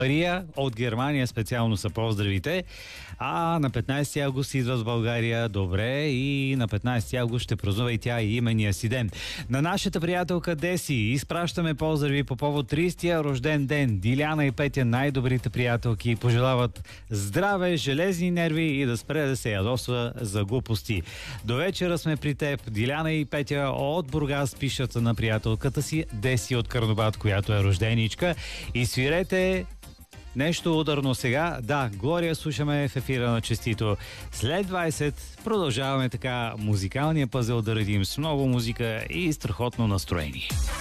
Мария от Германия специално са поздравите. А на 15 август идва в България. Добре, и на 15 август ще празнува и тя и имения си ден. На нашата приятелка Деси изпращаме поздрави по повод 30-я рожден ден. Диляна и Петя, най-добрите приятелки, пожелават здраве, железни нерви и да спре да се ядосва за глупости. До вечера сме при теб. Диляна и Петя от Бургас пишат на приятелката си Деси от Карнобат, която е рожденичка. И свирете нещо ударно сега. Да, Глория слушаме в ефира на Честито. След 20 продължаваме така музикалния пъзел да редим с много музика и страхотно настроение.